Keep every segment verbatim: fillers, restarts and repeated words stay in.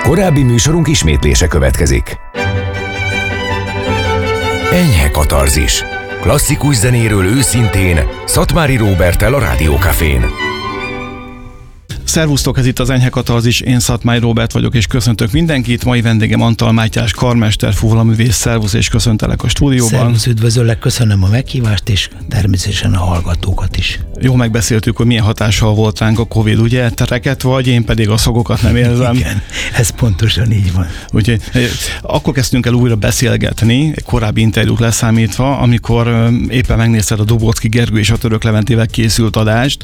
Korábbi műsorunk ismétlése következik. Enyhe katarzis. Klasszikus zenéről őszintén, Szatmári Róberttel a Rádiókafén. Szervusztok, ez itt az Enyhe Katarzis, én Szatmári Róbert vagyok, és köszöntök mindenkit. Mai vendégem Antal Mátyás karmester, fuvolaművész. Szervusz, és köszöntelek a stúdióban. Szervusz, üdvözöllek, köszönöm a meghívást, és természetesen a hallgatókat is. Jó, megbeszéltük, hogy milyen hatással volt ránk a Covid, ugye? Te reket vagy, én pedig a szogokat nem érzem. Igen, ez pontosan így van. Úgyhogy akkor kezdtünk el újra beszélgetni, egy korábbi interjút leszámítva, amikor éppen megnézted a Dobóczky Gergő és a Török Leventével készült adást.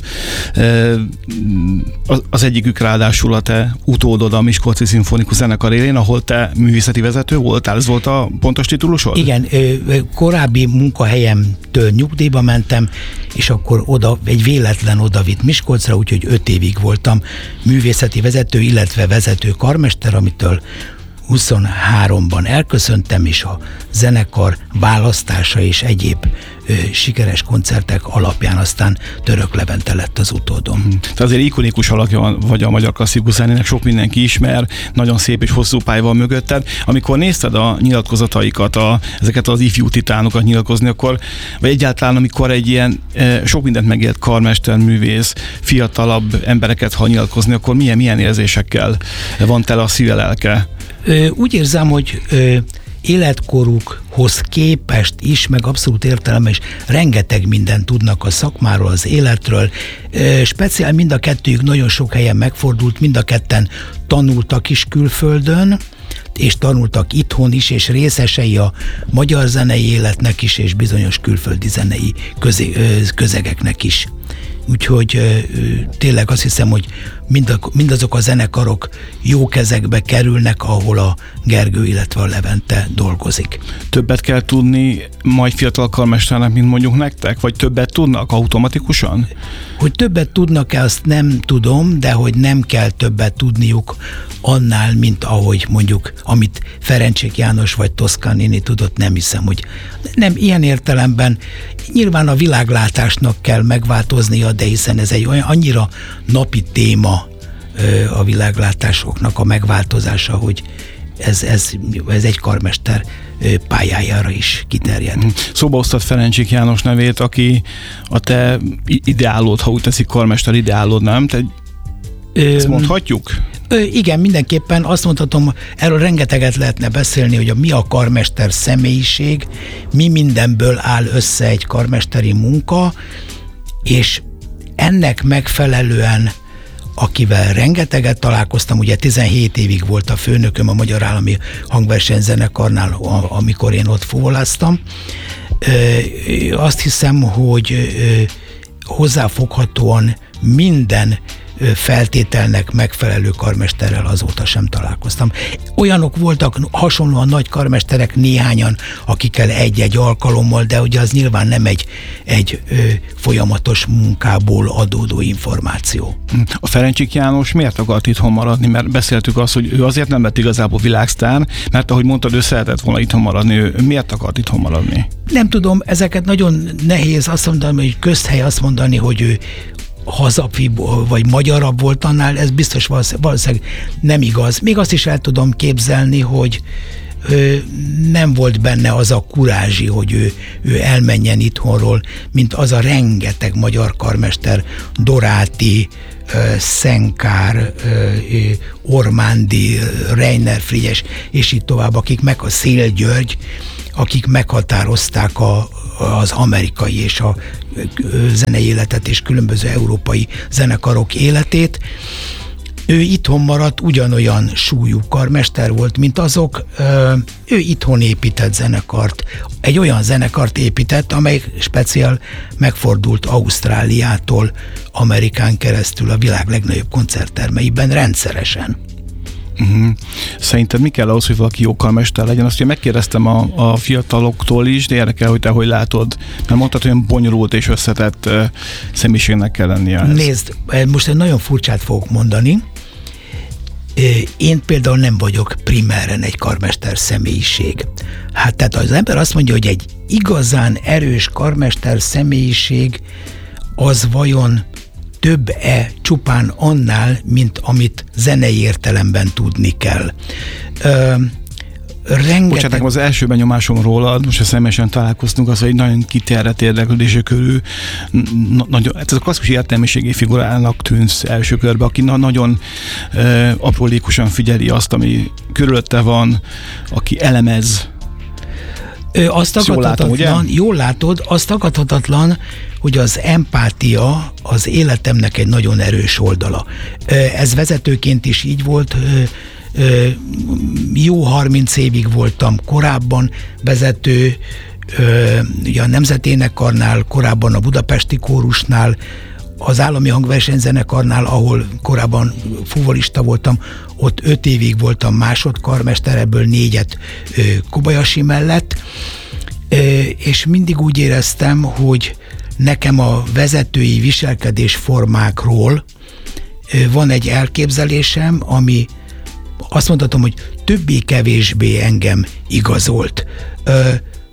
Az egyikük ráadásul a te utódod a Miskolci Szimfonikus Zenekar élén, ahol te művészeti vezető voltál, ez volt a pontos titulusod? Igen, korábbi munkahelyemtől nyugdíjba mentem, és akkor oda, egy véletlen odavitt Miskolcra, úgyhogy öt évig voltam művészeti vezető, illetve vezető karmester, amitől huszonháromban elköszöntem, és a zenekar választása és egyéb ö, sikeres koncertek alapján aztán Török Levente lett az utódom. Te azért ikonikus alakja vagy a magyar klasszikus zenének, sok mindenki ismer, nagyon szép és hosszú pályával mögötted. Amikor nézted a nyilatkozataikat, a, ezeket az ifjú titánokat nyilatkozni, akkor, vagy egyáltalán amikor egy ilyen e, sok mindent megélt karmester, művész, fiatalabb embereket ha nyilatkozni, akkor milyen, milyen érzésekkel van tele a szíve, lelke? Ö, úgy érzem, hogy ö, életkorukhoz képest is, meg abszolút értelemben is rengeteg mindent tudnak a szakmáról, az életről. Ö, speciál mind a kettőjük nagyon sok helyen megfordult, mind a ketten tanultak is külföldön, és tanultak itthon is, és részesei a magyar zenei életnek is, és bizonyos külföldi zenei közé, ö, közegeknek is. Úgyhogy ö, tényleg azt hiszem, hogy mind a, mindazok a zenekarok jó kezekbe kerülnek, ahol a Gergő, illetve a Levente dolgozik. Többet kell tudni majd fiatal karmesternek, mint mondjuk nektek? Vagy többet tudnak automatikusan? Hogy többet tudnak-e, azt nem tudom, de hogy nem kell többet tudniuk annál, mint ahogy mondjuk, amit Ferencsék János vagy Toscanini tudott, nem hiszem, hogy nem ilyen értelemben. Nyilván a világlátásnak kell megváltoznia, de hiszen ez egy olyan annyira napi téma a világlátásoknak a megváltozása, hogy ez, ez, ez egy karmester pályájára is kiterjed. Szóba hoztad Ferencsék János nevét, aki a te ideálod, ha úgy teszik, karmester ideálod, nem? Te ezt mondhatjuk? Ö, igen, mindenképpen azt mondhatom, erről rengeteget lehetne beszélni, hogy a, mi a karmester személyiség, mi mindenből áll össze egy karmesteri munka, és ennek megfelelően, akivel rengeteget találkoztam, ugye tizenhét évig volt a főnököm a Magyar Állami Hangversenyzenekarnál, amikor én ott fuvoláztam. Azt hiszem, hogy hozzáfoghatóan minden feltételnek megfelelő karmesterrel azóta sem találkoztam. Olyanok voltak hasonlóan nagy karmesterek, néhányan, akikkel egy-egy alkalommal, de ugye az nyilván nem egy, egy ö, folyamatos munkából adódó információ. A Ferencsék János miért akart itthon maradni? Mert beszéltük azt, hogy ő azért nem lett igazából világsztár, mert ahogy mondtad, ő szeretett volna itthon maradni. Ő miért akart itthon maradni? Nem tudom, ezeket nagyon nehéz azt mondani, hogy közhely azt mondani, hogy ő hazafibb vagy magyarabb volt annál, ez biztos valószínűleg nem igaz. Még azt is el tudom képzelni, hogy ö, nem volt benne az a kurázsi, hogy ő, ő elmenjen itthonról, mint az a rengeteg magyar karmester, Doráti, ö, Szenkár, ö, Ormándi, Reiner Frigyes, és így tovább, akik meg a Szél György, akik meghatározták a, az amerikai és a zenei életet és különböző európai zenekarok életét. Ő itthon maradt, ugyanolyan súlyú karmester volt, mint azok. Ő itthon épített zenekart. Egy olyan zenekart épített, amely speciál megfordult Ausztráliától Amerikán keresztül a világ legnagyobb koncerttermeiben rendszeresen. Uh-huh. Szerinted mi kell ahhoz, hogy valaki jó karmester legyen? Azt ugye megkérdeztem a, a fiataloktól is, de érdekel, hogy te hogy látod. Mert mondtad, hogy olyan bonyolult és összetett uh, személyiségnek kell lennie. Ez. Nézd, most egy nagyon furcsát fogok mondani. Én például nem vagyok primáren egy karmester személyiség. Hát tehát az ember azt mondja, hogy egy igazán erős karmester személyiség az vajon több-e csupán annál, mint amit zenei értelemben tudni kell. Ö, rengeteg... Bocsánat, nekem az első benyomásom rólad, most a személyesen találkoztunk, az, hogy nagyon kiterjedt érdeklődésű körül, nagyon, ez a klasszikus értelmiségi figurának tűnsz első körbe, aki na, nagyon uh, aprólékosan figyeli azt, ami körülötte van, aki elemez. Ö, azt tagadhatatlan, jól, látom, jól látod, azt tagadhatatlan, hogy az empátia az életemnek egy nagyon erős oldala. Ö, ez vezetőként is így volt. Ö, ö, jó harminc évig voltam korábban vezető, ö, a Nemzeténekarnál, korábban a Budapesti Kórusnál, az Állami Hangversenyzenekarnál, ahol korábban fuvolista voltam, ott öt évig voltam másodkarmester, ebből négyet ö, Kobayashi mellett, ö, és mindig úgy éreztem, hogy nekem a vezetői viselkedésformákról ö, van egy elképzelésem, ami azt mondhatom, hogy többé-kevésbé engem igazolt. Ö,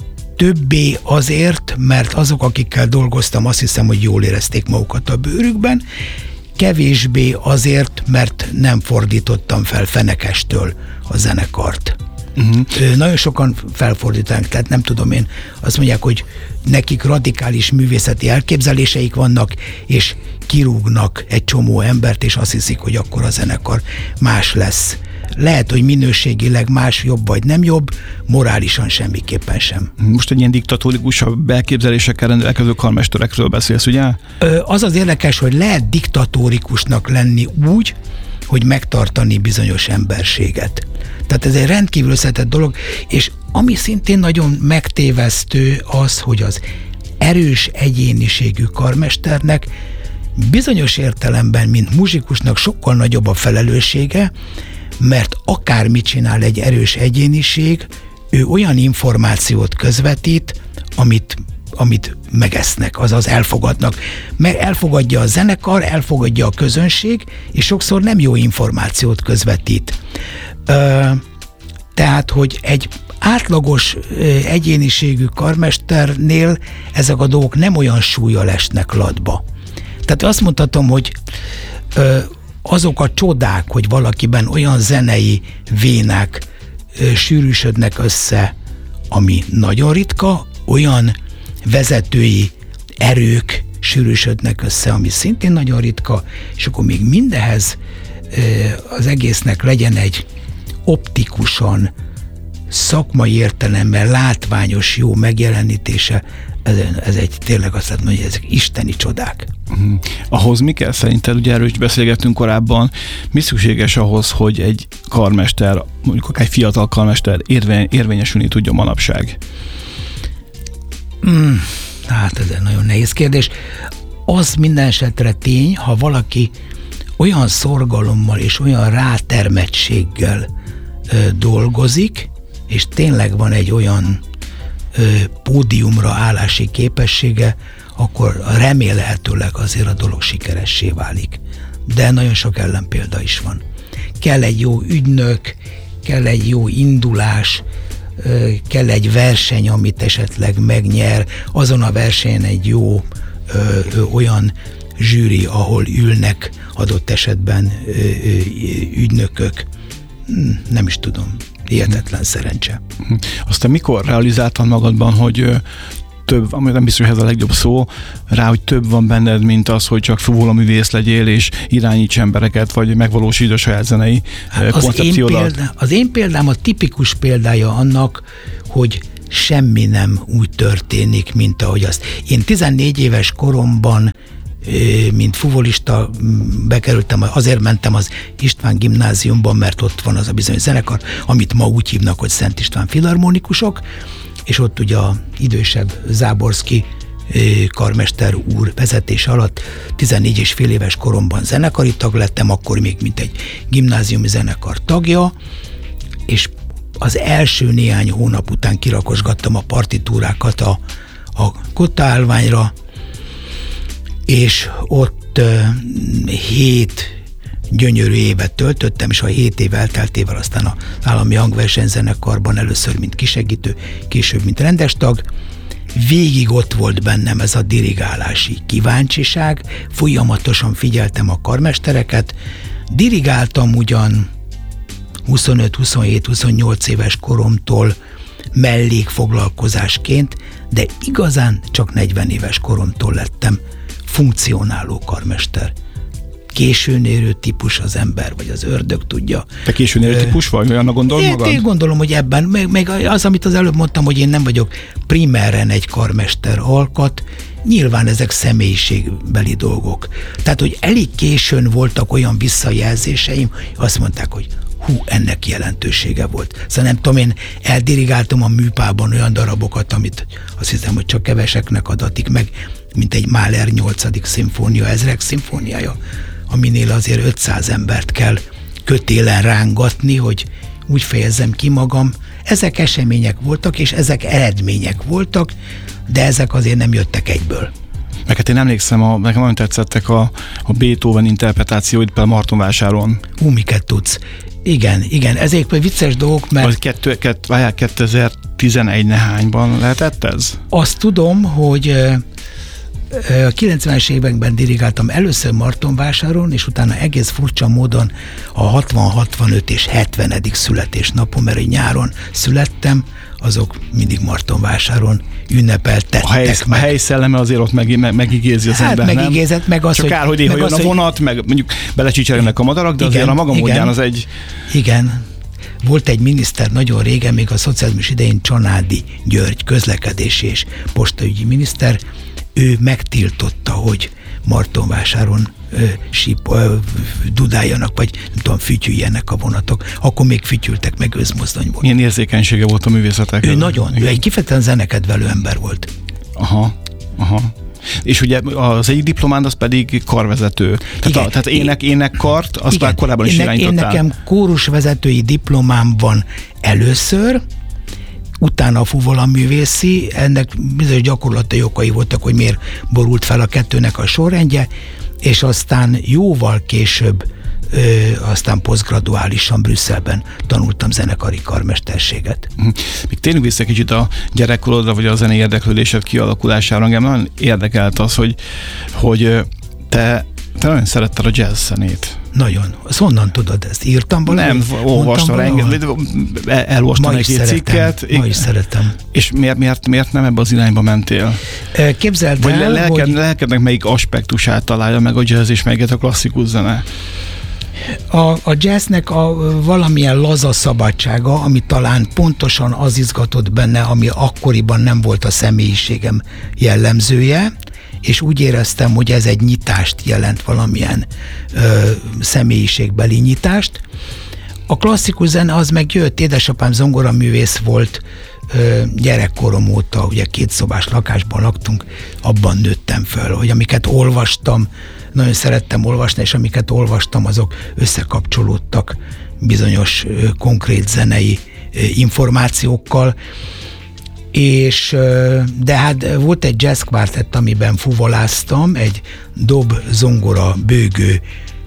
Többé azért, mert azok, akikkel dolgoztam, azt hiszem, hogy jól érezték magukat a bőrükben, kevésbé azért, mert nem fordítottam fel fenekestől a zenekart. Uh-huh. Nagyon sokan felfordítanak, tehát nem tudom én, azt mondják, hogy nekik radikális művészeti elképzeléseik vannak, és kirúgnak egy csomó embert, és azt hiszik, hogy akkor a zenekar más lesz. Lehet, hogy minőségileg más, jobb vagy nem jobb, morálisan semmiképpen sem. Most egy ilyen diktatórikusabb elképzelésekkel rendelkező karmesterekről beszélsz, ugye? Az az érdekes, hogy lehet diktatórikusnak lenni úgy, hogy megtartani bizonyos emberséget. Tehát ez egy rendkívül összetett dolog, és ami szintén nagyon megtévesztő az, hogy az erős egyéniségű karmesternek bizonyos értelemben, mint muzsikusnak sokkal nagyobb a felelőssége, mert akármit csinál egy erős egyéniség, ő olyan információt közvetít, amit, amit megesznek, azaz elfogadnak. Mert elfogadja a zenekar, elfogadja a közönség, és sokszor nem jó információt közvetít. Ö, tehát, hogy egy átlagos egyéniségű karmesternél ezek a dolgok nem olyan súllyal esnek latba. Tehát azt mondhatom, hogy ö, azok a csodák, hogy valakiben olyan zenei vénák ö, sűrűsödnek össze, ami nagyon ritka, olyan vezetői erők sűrűsödnek össze, ami szintén nagyon ritka, és akkor még mindehez ö, az egésznek legyen egy optikusan, szakmai értelemben látványos, jó megjelenítése, ez, ez egy tényleg azt mondom, hogy ezek isteni csodák. Uh-huh. Ahhoz mi kell szerinted, ugye erről is beszélgettünk korábban, mi szükséges ahhoz, hogy egy karmester, mondjuk akár egy fiatal karmester érvény, érvényesülni tudjon manapság? Mm, hát ez egy nagyon nehéz kérdés. Az minden esetre tény, ha valaki olyan szorgalommal és olyan rátermettséggel ö, dolgozik, és tényleg van egy olyan ö, pódiumra állási képessége, akkor remélhetőleg azért a dolog sikeressé válik. De nagyon sok ellenpélda is van. Kell egy jó ügynök, kell egy jó indulás, ö, kell egy verseny, amit esetleg megnyer, azon a versenyen egy jó ö, ö, olyan zsűri, ahol ülnek adott esetben ö, ö, ügynökök. Nem is tudom. Hihetetlen szerencse. Aztán mikor realizáltad magadban, hogy több, ami nem biztos, hogy ez a legjobb szó, rá, hogy több van benned, mint az, hogy csak fuvolóművész legyél, és irányíts embereket, vagy megvalósítsd a saját zenei hát koncepciódat? Az, példá, az én példám a tipikus példája annak, hogy semmi nem úgy történik, mint ahogy azt. Én tizennégy éves koromban mint fuvolista bekerültem, azért mentem az István gimnáziumban, mert ott van az a bizonyos zenekar, amit ma úgy hívnak, hogy Szent István Filharmonikusok, és ott ugye a idősebb Záborszky karmester úr vezetése alatt tizennégy és fél éves koromban zenekari tag lettem, akkor még mint egy gimnáziumi zenekar tagja, és az első néhány hónap után kirakosgattam a partitúrákat a, a kottaállványra, és ott uh, hét gyönyörű évet töltöttem, és a hét év elteltével aztán az Állami Hangversenyzenekarban először mint kisegítő, később mint rendes tag, végig ott volt bennem ez a dirigálási kíváncsiság, folyamatosan figyeltem a karmestereket, dirigáltam ugyan huszonöt, huszonhét, huszonnyolc éves koromtól mellékfoglalkozásként, de igazán csak negyven éves koromtól lettem funkcionáló karmester. Későn érő típus az ember, vagy az ördög tudja. Te későn érő típus vagy? Olyannak gondolod magad? Én gondolom, hogy ebben, meg, meg az, amit az előbb mondtam, hogy én nem vagyok primerren egy karmester alkat, nyilván ezek személyiségbeli dolgok. Tehát, hogy elég későn voltak olyan visszajelzéseim, azt mondták, hogy hú, ennek jelentősége volt. Szóval nem tudom, én eldirigáltam a műpában olyan darabokat, amit azt hiszem, hogy csak keveseknek adatik meg, mint egy Mahler nyolcadik szimfónia, ezrek szimfóniája, aminél azért ötszáz embert kell kötélen rángatni, hogy úgy fejezzem ki magam. Ezek események voltak, és ezek eredmények voltak, de ezek azért nem jöttek egyből. Meg hát én emlékszem, a, nekem nagyon tetszettek a, a Beethoven interpretációid például Martonvásáron. Hú, miket tudsz. Igen, igen, ezek például vicces dolgok, mert... Az kettő, kett, várjál, kétezer-tizenegy nehányban lehetett ez? Azt tudom, hogy a kilencvenes években dirigáltam először Martonvásáron, és utána egész furcsa módon a hatvan, hatvanöt és hetvenedik születésnapom, mert nyáron születtem, azok mindig Martonvásáron ünnepeltettek. A, hely, a hely szelleme azért ott meg, meg, megigézi az hát ember, megigézett, meg az, Csak hogy... áll, hogy éha jön a vonat, hogy... meg mondjuk belecsicserélnek a madarak, de igen, azért a maga igen, módján az egy... Igen. Volt egy miniszter nagyon régen, még a szocializmus idején, Csanádi György, közlekedési és postaügyi miniszter, ő megtiltotta, hogy Martonvásáron ö, síp, ö, dudáljanak, vagy nem tudom, fütyüljenek a vonatok. Akkor még fütyültek, meg özmozdony volt. Milyen érzékenysége volt a művészetek? Ő nagyon, ő egy kifejezetten zenekedvelő ember volt. Aha, aha. És ugye az egyik diplomán az pedig karvezető. Tehát, igen, a, tehát ének, énekkart, azt igen, már korábban is én, irányítottál. Én nekem kórusvezetői diplomám van először, utána a fuvolaművészi, ennek bizonyos gyakorlati okai voltak, hogy miért borult fel a kettőnek a sorrendje, és aztán jóval később, ö, aztán posztgraduálisan Brüsszelben tanultam zenekari karmesterséget. Még térjünk vissza kicsit a gyerekkorodra, vagy a zenei érdeklődésed kialakulására. Engem nagyon érdekelt az, hogy, hogy te, te nagyon szeretted a jazz zenét. Nagyon. Azt honnan tudod ezt? Írtam valami? Nem, olvastam rengeteg, elolvastam egy cikket. Ma is szeretem. És miért, miért, miért nem ebbe az irányba mentél? Képzeld Vagy el, lelked, hogy... lelkednek melyik aspektusát találja meg a jazz, és melyiket a klasszikus zene? A, a jazznek a valamilyen laza szabadsága, ami talán pontosan az izgatott benne, ami akkoriban nem volt a személyiségem jellemzője, és úgy éreztem, hogy ez egy nyitást jelent, valamilyen ö, személyiségbeli nyitást. A klasszikus zene az meg jött, édesapám zongoraművész volt, ö, gyerekkorom óta, ugye kétszobás lakásban laktunk, abban nőttem föl, hogy amiket olvastam, nagyon szerettem olvasni, és amiket olvastam, azok összekapcsolódtak bizonyos ö, konkrét zenei ö, információkkal, és de hát volt egy jazz quartett, amiben fuvoláztam, egy dob, zongora, bőgő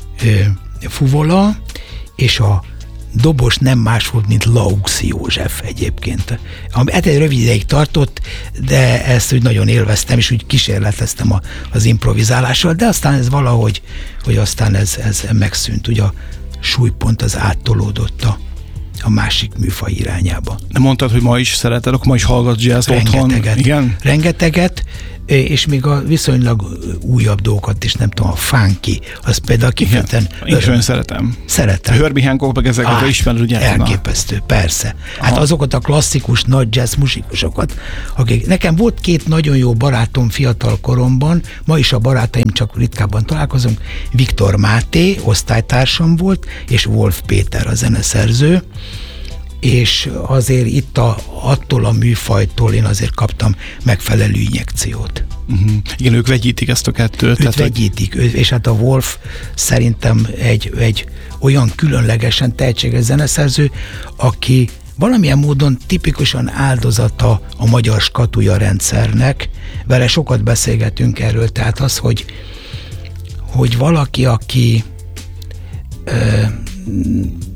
fuvola, és a dobos nem más volt, mint Laux József egyébként. Hát egy rövid ideig tartott, de ezt úgy nagyon élveztem, és úgy kísérleteztem a, az improvizálással, de aztán ez valahogy, hogy aztán ez, ez megszűnt, ugye a súlypont az áttolódott a a másik műfaj irányába. De mondtad, hogy ma is szereted, akkor ma is hallgatsz jazz otthon? Igen? Rengeteget, és még a viszonylag újabb dolgokat is, nem tudom, a funky, az például kifejezetten... Én is olyan szeretem. Szeretem. A Herbie Hancock, meg ezeket ah, ismered, ugye? Elképesztő, persze. Hát aha, azokat a klasszikus nagy jazz muzsikusokat, akik... Nekem volt két nagyon jó barátom fiatal koromban, ma is a barátaim, csak ritkábban találkozunk, Viktor Máté, osztálytársam volt, és Wolf Péter, a zeneszerző, és azért itt a, attól a műfajtól én azért kaptam megfelelő injekciót. Uh-huh. Igen, ők vegyítik ezt a kettőt. Őt tehát, vegyítik, hogy... és hát a Wolf szerintem egy, egy olyan különlegesen tehetséges zeneszerző, aki valamilyen módon tipikusan áldozata a magyar skatuja rendszernek. Vele sokat beszélgetünk erről, tehát az, hogy, hogy valaki, aki ö,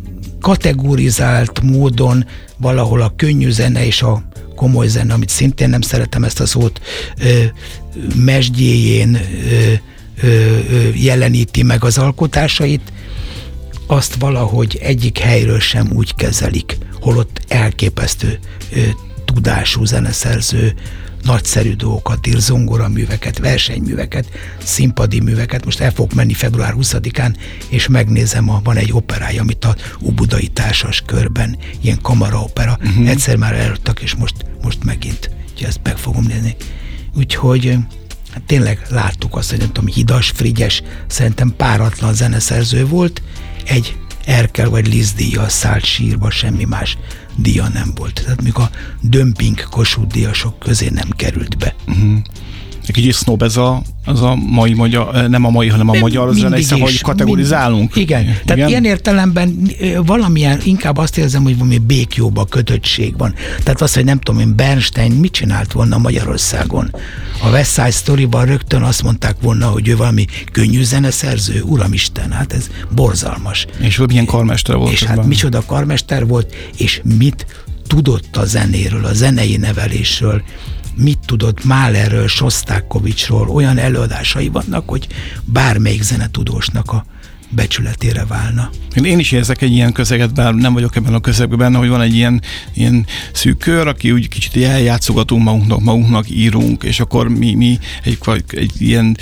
kategorizált módon valahol a könnyű zene és a komoly zene, amit szintén nem szeretem ezt a szót, ö, mesdjéjén ö, ö, ö, jeleníti meg az alkotásait, azt valahogy egyik helyről sem úgy kezelik, holott elképesztő ö, tudású zeneszerző, nagyszerű dolgokat ír, zongoraműveket, versenyműveket, színpadi műveket. Most el fogok menni február huszadikán, és megnézem, a, van egy operája, amit a Óbudai Társas Körben, ilyen kamaraopera. Uh-huh. Egyszer már előttek, és most, most megint. Úgyhogy ezt meg fogom nézni. Úgyhogy hát tényleg láttuk azt, hogy nem tudom, Hidas Frigyes szerintem páratlan zeneszerző volt, egy Erkel vagy Liszt díjjal szállt sírba, semmi más díja nem volt. Tehát még a dömping Kossuth díjasok közé nem került be. Uh-huh. Egy kicsit snob ez a, az a mai magyar, nem a mai, hanem a De magyar zene, hiszen hogy kategorizálunk. Mind, igen. igen, tehát ilyen értelemben valamilyen, inkább azt érzem, hogy valami békjóba kötöttség van. Tehát azt, hogy nem tudom én, Bernstein mit csinált volna Magyarországon? A West Side Storyban rögtön azt mondták volna, hogy ő valami könnyű zeneszerző, uramisten, hát ez borzalmas. És ő milyen karmester volt. És hát micsoda karmester volt, és mit tudott a zenéről, a zenei nevelésről, mit tudott Mahlerről, Sosztákovicsról, olyan előadásai vannak, hogy bármelyik zenetudósnak a becsületére válna. Én is érzek egy ilyen közeget, bár nem vagyok ebben a közegben benne, hogy van egy ilyen, ilyen szűk kör, aki úgy kicsit eljátszogatunk magunknak, magunknak írunk, és akkor mi, mi egy, egy ilyen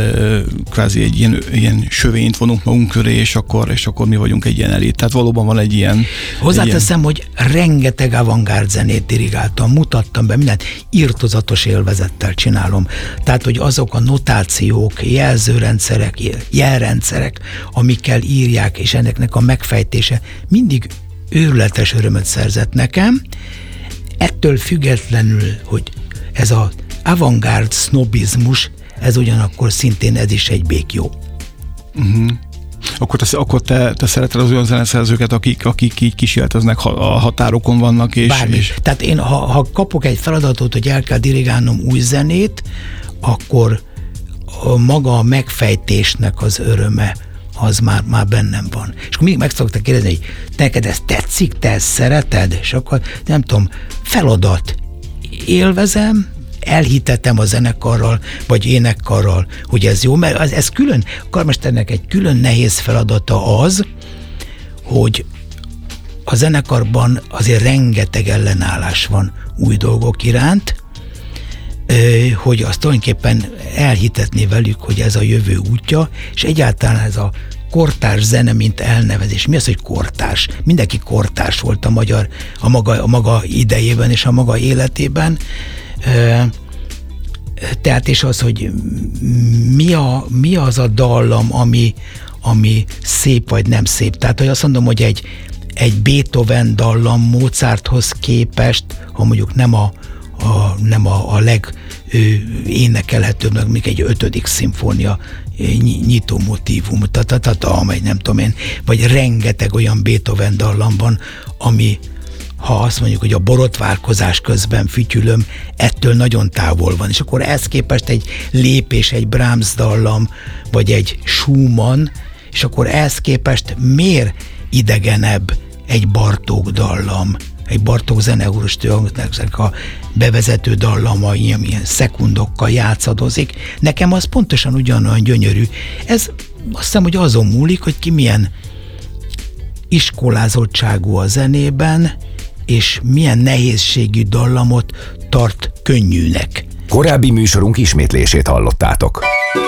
kvázi egy ilyen, ilyen sövényt vonunk magunk köré, és akkor, és akkor mi vagyunk egy ilyen elit. Tehát valóban van egy ilyen... Hozzáteszem, egy ilyen... hogy rengeteg avantgárd zenét dirigáltam, mutattam be, mindent irtozatos élvezettel csinálom. Tehát, hogy azok a notációk, jelzőrendszerek, jelrendszerek, amikkel írják, és ennek a megfejtése mindig őrületes örömöt szerzett nekem. Ettől függetlenül, hogy ez az avantgárd sznobizmus, ez ugyanakkor szintén ez is egy békjó. Uh-huh. Akkor, te, akkor te, te szereted az olyan zeneszerzőket, akik, akik így kísérleteznek, a határokon vannak, és... Bármi. és... Tehát én, ha, ha kapok egy feladatot, hogy el kell dirigálnom új zenét, akkor a maga a megfejtésnek az öröme az már, már bennem van. És akkor mindig meg szoktak kérdezni, hogy neked ez tetszik, te ezt szereted? És akkor nem tudom, feladat. Élvezem, elhitetem a zenekarral, vagy énekkarral, hogy ez jó, mert ez, ez külön, a karmesternek egy külön nehéz feladata az, hogy a zenekarban azért rengeteg ellenállás van új dolgok iránt, hogy azt tulajdonképpen elhitetni velük, hogy ez a jövő útja, és egyáltalán ez a kortárs zene, mint elnevezés. Mi az, hogy kortárs? Mindenki kortárs volt a magyar, a maga, a maga idejében és a maga életében. Tehát és az, hogy mi, a, mi az a dallam, ami, ami szép vagy nem szép. Tehát, hogy azt mondom, hogy egy, egy Beethoven dallam Mozarthoz képest, ha mondjuk nem a A, nem a, a leg ő, énekelhetőbbnek, még egy ötödik szimfónia nyitó motívum, ta-ta-ta-ta, amely nem tudom én, vagy rengeteg olyan Beethoven dallam van, ami, ha azt mondjuk, hogy a borotválkozás közben fütyülöm, ettől nagyon távol van, és akkor ehhez képest egy lépés, egy Brahms dallam, vagy egy Schumann, és akkor ehhez képest miért idegenebb egy Bartók dallam, egy Bartók zeneúrostőnek a bevezető dallama, ilyen, ilyen szekundokkal játszadozik. Nekem az pontosan ugyanolyan gyönyörű. Ez azt hiszem, hogy azon múlik, hogy ki milyen iskolázottságú a zenében, és milyen nehézségű dallamot tart könnyűnek. Korábbi műsorunk ismétlését hallottátok.